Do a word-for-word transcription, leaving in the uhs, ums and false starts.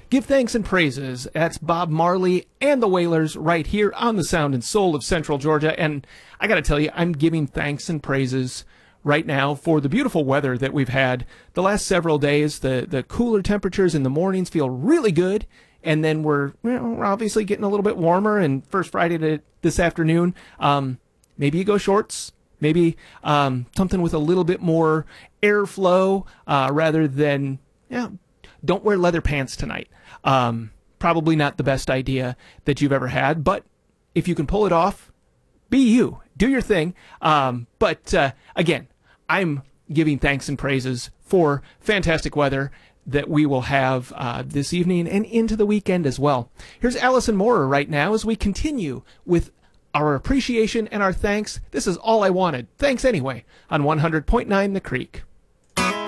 Give thanks and praises. That's Bob Marley and the Wailers right here on the Sound and Soul of Central Georgia. And I got to tell you, I'm giving thanks and praises right now for the beautiful weather that we've had the last several days. The the cooler temperatures in the mornings feel really good. And then we're, you know, we're obviously getting a little bit warmer. And first Friday to this afternoon, um, maybe you go shorts. Maybe um, something with a little bit more airflow uh, rather than, yeah, don't wear leather pants tonight. Um, probably not the best idea that you've ever had, but if you can pull it off, be you. Do your thing. Um, but uh, again, I'm giving thanks and praises for fantastic weather that we will have uh, this evening and into the weekend as well. Here's Allison Moorer right now as we continue with our appreciation and our thanks. This is All I Wanted. Thanks anyway on one hundred point nine The Creek.